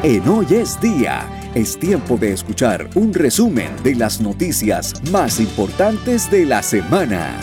en Hoy es Día. Es tiempo de escuchar un resumen de las noticias más importantes de la semana.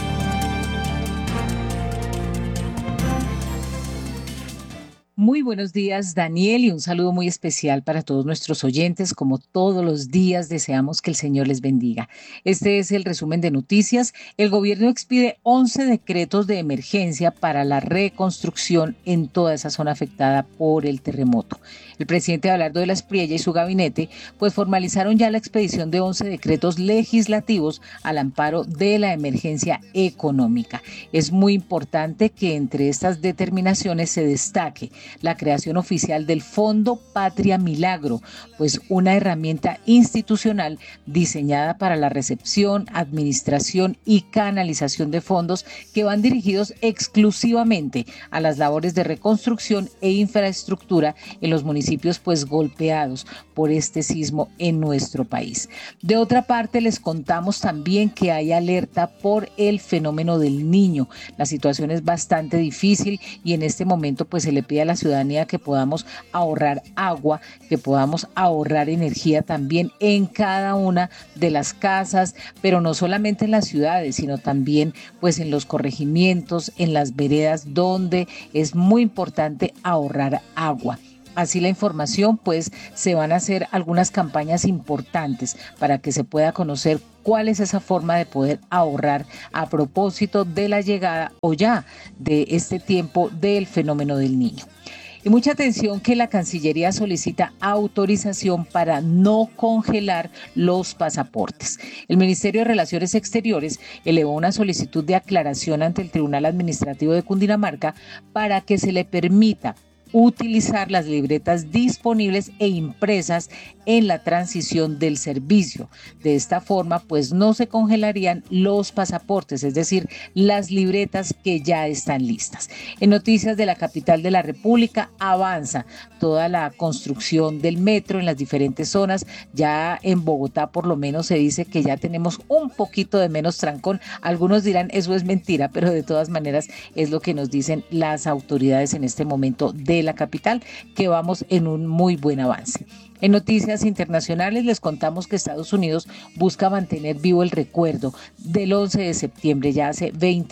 Muy buenos días, Daniel, y un saludo muy especial para todos nuestros oyentes. Como todos los días, deseamos que el Señor les bendiga. Este es el resumen de noticias. El gobierno expide 11 decretos de emergencia para la reconstrucción en toda esa zona afectada por el terremoto. El presidente Abelardo de la Espriella y su gabinete pues formalizaron ya la expedición de 11 decretos legislativos al amparo de la emergencia económica. Es muy importante que entre estas determinaciones se destaque la creación oficial del Fondo Patria Milagro, pues una herramienta institucional diseñada para la recepción, administración y canalización de fondos que van dirigidos exclusivamente a las labores de reconstrucción e infraestructura en los municipios pues golpeados por este sismo en nuestro país. De otra parte, les contamos también que hay alerta por el fenómeno del Niño. La situación es bastante difícil y en este momento pues se le pide a la ciudadanía que podamos ahorrar agua, que podamos ahorrar energía también en cada una de las casas, pero no solamente en las ciudades, sino también pues en los corregimientos, en las veredas, donde es muy importante ahorrar agua. Así la información, pues se van a hacer algunas campañas importantes para que se pueda conocer cuál es esa forma de poder ahorrar a propósito de la llegada o ya de este tiempo del fenómeno del Niño. Y mucha atención que la Cancillería solicita autorización para no congelar los pasaportes. El Ministerio de Relaciones Exteriores elevó una solicitud de aclaración ante el Tribunal Administrativo de Cundinamarca para que se le permita utilizar las libretas disponibles e impresas en la transición del servicio. De esta forma, pues no se congelarían los pasaportes, es decir, las libretas que ya están listas. En noticias de la capital de la República, avanza toda la construcción del metro en las diferentes zonas. Ya en Bogotá, por lo menos, se dice que ya tenemos un poquito de menos trancón. Algunos dirán eso es mentira, pero de todas maneras es lo que nos dicen las autoridades en este momento de la capital, que vamos en un muy buen avance. En noticias internacionales les contamos que Estados Unidos busca mantener vivo el recuerdo del 11 de septiembre, ya hace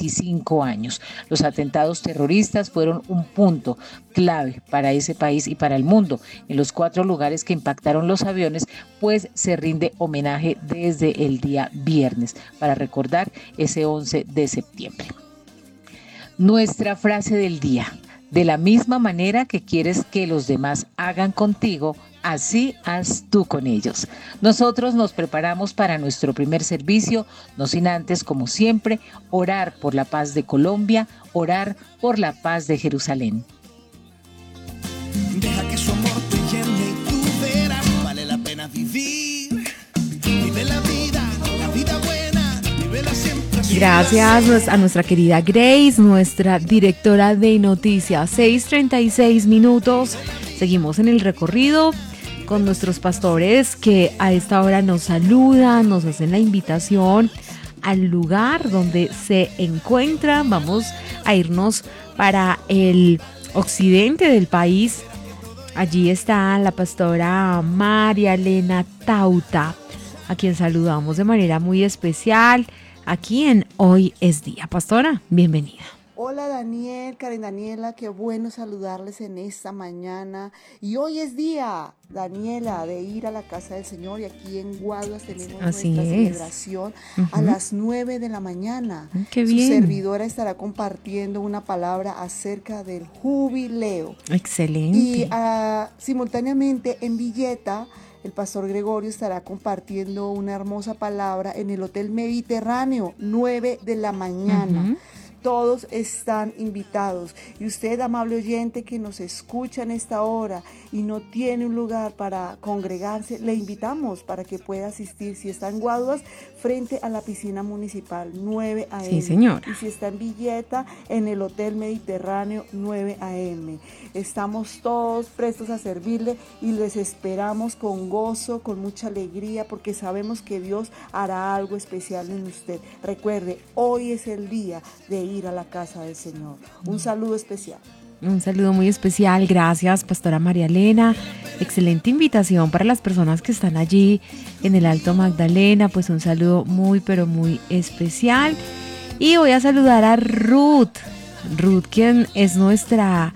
25 años. Los atentados terroristas fueron un punto clave para ese país y para el mundo. En los 4 lugares que impactaron los aviones, pues se rinde homenaje desde el día viernes para recordar ese 11 de septiembre. Nuestra frase del día: de la misma manera que quieres que los demás hagan contigo, así haz tú con ellos. Nosotros nos preparamos para nuestro primer servicio, no sin antes, como siempre, orar por la paz de Colombia, orar por la paz de Jerusalén. Deja que su amor te llene y tú verás, vale la pena vivir. Vive la vida buena, vívela siempre. Gracias a nuestra querida Grace, nuestra directora de noticias. 6:36 minutos. Seguimos en el recorrido con nuestros pastores que a esta hora nos saludan, nos hacen la invitación al lugar donde se encuentran. Vamos a irnos para el occidente del país. Allí está la pastora María Elena Tauta, a quien saludamos de manera muy especial aquí en Hoy es Día. Pastora, bienvenida. Hola Daniel, Karen Daniela, qué bueno saludarles en esta mañana. Y hoy es día, Daniela, de ir a la casa del Señor, y aquí en Guaduas tenemos nuestra celebración a las 9 de la mañana. Qué bien. Su servidora estará compartiendo una palabra acerca del jubileo. Excelente. Y simultáneamente en Villeta, el pastor Gregorio estará compartiendo una hermosa palabra en el Hotel Mediterráneo, 9 de la mañana. Todos están invitados. Y usted, amable oyente que nos escucha en esta hora y no tiene un lugar para congregarse, le invitamos para que pueda asistir. Si está en Guaduas, frente a la piscina municipal, 9 a.m. Sí, señora. Y si está en Villeta, en el Hotel Mediterráneo, 9 a.m. Estamos todos prestos a servirle y les esperamos con gozo, con mucha alegría, porque sabemos que Dios hará algo especial en usted. Recuerde, hoy es el día de ir a la casa del Señor. Un saludo especial. Un saludo muy especial, gracias Pastora María Elena. Excelente invitación para las personas que están allí en el Alto Magdalena, pues un saludo muy pero muy especial. Y voy a saludar a Ruth, quien es nuestra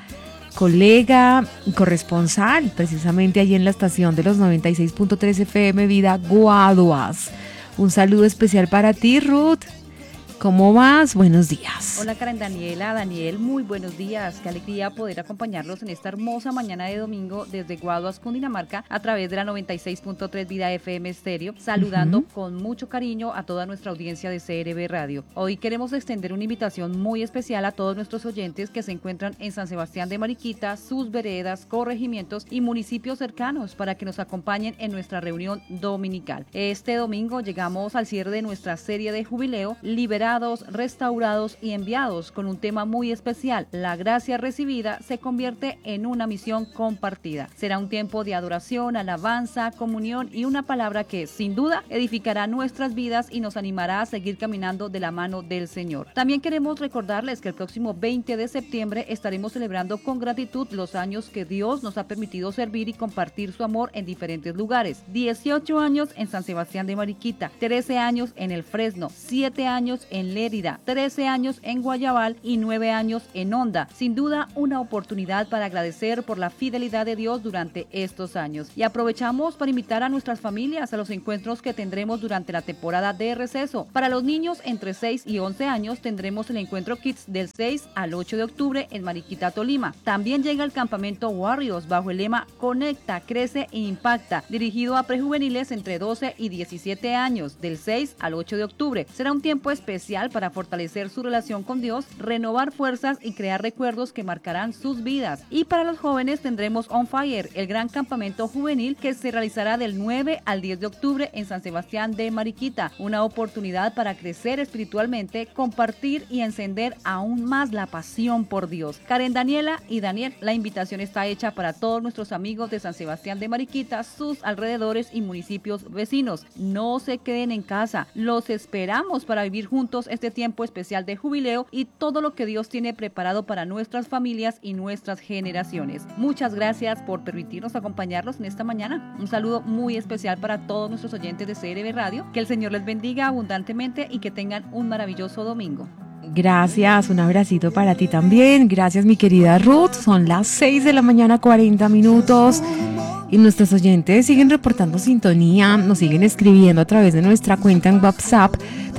colega corresponsal precisamente allí en la estación de los 96.3 FM Vida Guaduas. Un saludo especial para ti, Ruth. ¿Cómo vas? Buenos días. Hola Karen Daniel, muy buenos días. Qué alegría poder acompañarlos en esta hermosa mañana de domingo desde Guaduas, Cundinamarca, a través de la 96.3 Vida FM Estéreo, saludando con mucho cariño a toda nuestra audiencia de CRB Radio. Hoy queremos extender una invitación muy especial a todos nuestros oyentes que se encuentran en San Sebastián de Mariquita, sus veredas, corregimientos y municipios cercanos para que nos acompañen en nuestra reunión dominical. Este domingo llegamos al cierre de nuestra serie de jubileo, Liberados, Restaurados y Enviados, con un tema muy especial. La gracia recibida se convierte en una misión compartida. Será un tiempo de adoración, alabanza, comunión y una palabra que sin duda edificará nuestras vidas y nos animará a seguir caminando de la mano del Señor. También queremos recordarles que el próximo 20 de septiembre estaremos celebrando con gratitud los años que Dios nos ha permitido servir y compartir su amor en diferentes lugares. 18 años en San Sebastián de Mariquita, 13 años en el Fresno, 7 años en Lérida, 13 años en Guayabal y 9 años en Honda. Sin duda, una oportunidad para agradecer por la fidelidad de Dios durante estos años. Y aprovechamos para invitar a nuestras familias a los encuentros que tendremos durante la temporada de receso. Para los niños entre 6 y 11 años tendremos el encuentro Kids del 6 al 8 de octubre en Mariquita, Tolima. También llega el campamento Warriors bajo el lema Conecta, Crece e Impacta, dirigido a prejuveniles entre 12 y 17 años, del 6 al 8 de octubre. Será un tiempo especial para fortalecer su relación con Dios, renovar fuerzas y crear recuerdos que marcarán sus vidas. Y para los jóvenes tendremos On Fire, el gran campamento juvenil que se realizará del 9 al 10 de octubre en San Sebastián de Mariquita. Una oportunidad para crecer espiritualmente, compartir y encender aún más la pasión por Dios. Karen Daniela y Daniel, la invitación está hecha para todos nuestros amigos de San Sebastián de Mariquita, sus alrededores y municipios vecinos. No se queden en casa, los esperamos para vivir juntos este tiempo especial de jubileo y todo lo que Dios tiene preparado para nuestras familias y nuestras generaciones. Muchas gracias por permitirnos acompañarlos en esta mañana. Un saludo muy especial para todos nuestros oyentes de CRB Radio. Que el Señor les bendiga abundantemente y que tengan un maravilloso domingo. Gracias, un abracito para ti también. Gracias, mi querida Ruth. Son las 6 de la mañana, 40 minutos. Y nuestros oyentes siguen reportando sintonía, nos siguen escribiendo a través de nuestra cuenta en WhatsApp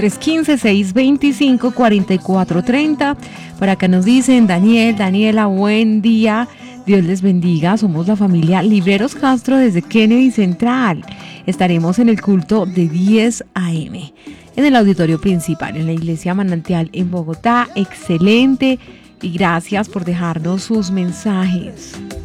315-625-4430. Por acá nos dicen: Daniela, buen día, Dios les bendiga. Somos la familia Libreros Castro desde Kennedy Central. Estaremos en el culto de 10 a.m. en el auditorio principal, en la iglesia Manantial en Bogotá. Excelente, y gracias por dejarnos sus mensajes.